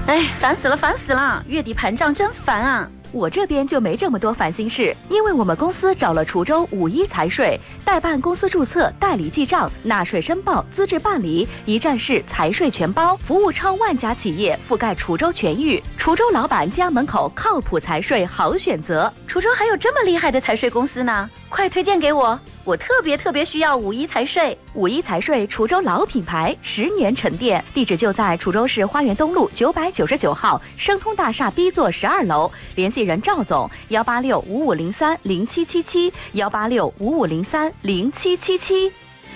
哎，烦死了！月底盘账真烦啊！ 我这边就没这么多烦心事，因为我们公司找了滁州51财税，代办公司注册、代理记账、纳税申报、资质办理，一站式财税全包，服务超万家企业，覆盖滁州全域。滁州老板家门口靠谱财税好选择。 滁州还有这么厉害的财税公司呢？快推荐给我！我特别需要51财税。 51财税滁州老品牌，10年沉淀，地址就在滁州市花园东路999号生通大厦 B 座12楼，联系人赵总18655030777，18655030777。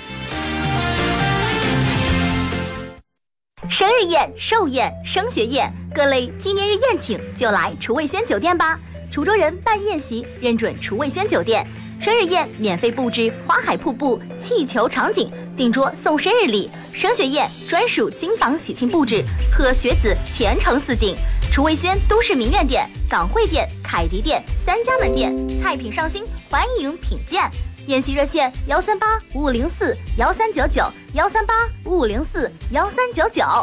生日宴、寿宴、升学宴，各类纪念日宴请就来厨卫轩酒店吧。滁州人办宴席认准厨卫轩酒店。生日宴免费布置花海瀑布、气球场景，订桌送生日礼；升学宴专属金房喜庆布置，贺学子前程似锦。厨卫轩都市名苑店、港汇店、凯迪店3家门店，菜品上新，欢迎品鉴。宴席热线13855041399，13855041399。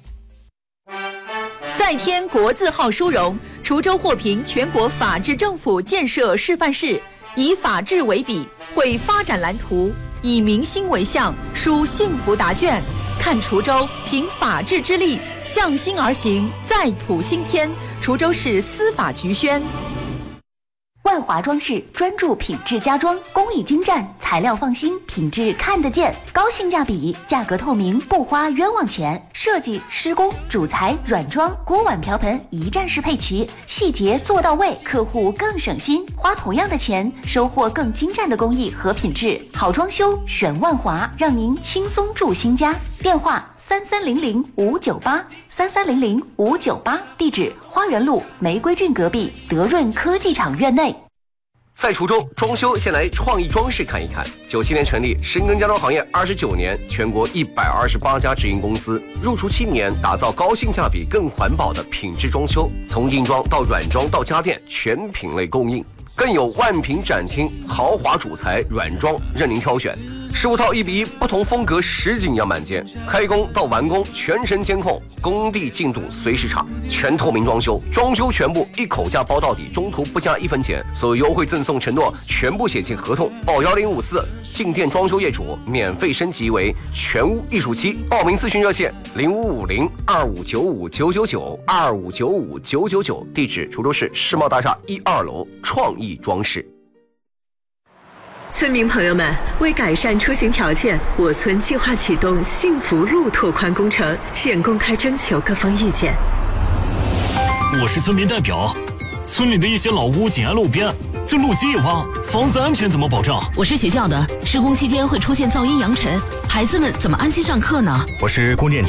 再添国字号殊荣，滁州获评全国法治政府建设示范市，以法治为笔，绘发展蓝图，以民心为向，书幸福答卷。看滁州凭法治之力，向心而行，再谱新篇。滁州市司法局宣。 万华装饰专注品质家装，工艺精湛，材料放心，品质看得见，高性价比，价格透明，不花冤枉钱。设计、施工、主材、软装、锅碗瓢盆一站式配齐，细节做到位，客户更省心。花同样的钱，收获更精湛的工艺和品质。好装修选万华，让您轻松住新家。电话3300-598，3300-598，地址花园路玫瑰郡隔壁德润科技厂院内。 在滁州装修，先来创意装饰看一看。97年成立，深耕家装行业29年，全国128家直营公司，入厨7年，打造高性价比、更环保的品质装修，从硬装到软装到家电，全品类供应。更有万品展厅，豪华主材软装任您挑选，15套1:1，不同风格实景样板间，开工到完工全程监控，工地进度随时查，全透明装修，装修全部一口价包到底，中途不加1分钱，所有优惠赠送承诺全部写进合同，报1054，进店装修业主免费升级为全屋艺术期，报名咨询热线0550-2595-999，2595-999，地址滁州市世贸大厦1、2楼创意装饰。 村民朋友们，为改善出行条件，我村计划启动幸福路拓宽工程，现公开征求各方意见。 我是村民代表，村里的一些老屋紧挨路边，这路基一挖，房子安全怎么保障？ 我是学校的，施工期间会出现噪音扬尘，孩子们怎么安心上课呢？ 我是供电